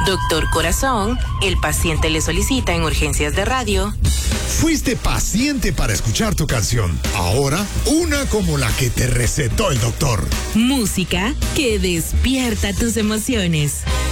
Doctor Corazón, el paciente le solicita en urgencias de radio. Fuiste paciente para escuchar tu canción. Ahora, una como la que te recetó el doctor. Música que despierta tus emociones.